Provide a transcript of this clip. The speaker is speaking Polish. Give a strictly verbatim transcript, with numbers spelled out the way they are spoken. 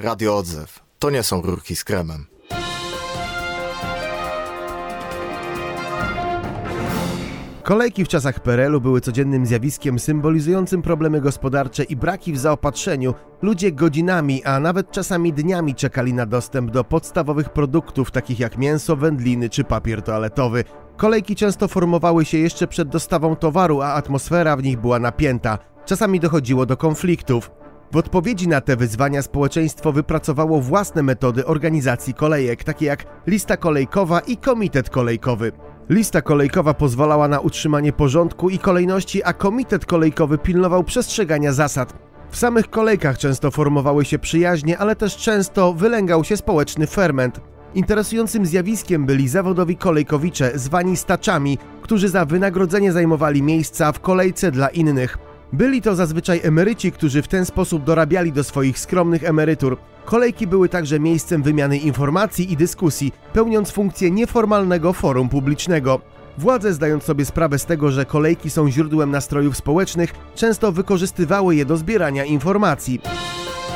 Radio Odzew. To nie są rurki z kremem. Kolejki w czasach P R L u były codziennym zjawiskiem symbolizującym problemy gospodarcze i braki w zaopatrzeniu. Ludzie godzinami, a nawet czasami dniami czekali na dostęp do podstawowych produktów, takich jak mięso, wędliny czy papier toaletowy. Kolejki często formowały się jeszcze przed dostawą towaru, a atmosfera w nich była napięta. Czasami dochodziło do konfliktów. W odpowiedzi na te wyzwania społeczeństwo wypracowało własne metody organizacji kolejek, takie jak lista kolejkowa i komitet kolejkowy. Lista kolejkowa pozwalała na utrzymanie porządku i kolejności, a komitet kolejkowy pilnował przestrzegania zasad. W samych kolejkach często formowały się przyjaźnie, ale też często wylęgał się społeczny ferment. Interesującym zjawiskiem byli zawodowi kolejkowicze, zwani staczami, którzy za wynagrodzenie zajmowali miejsca w kolejce dla innych. Byli to zazwyczaj emeryci, którzy w ten sposób dorabiali do swoich skromnych emerytur. Kolejki były także miejscem wymiany informacji i dyskusji, pełniąc funkcję nieformalnego forum publicznego. Władze, zdając sobie sprawę z tego, że kolejki są źródłem nastrojów społecznych, często wykorzystywały je do zbierania informacji.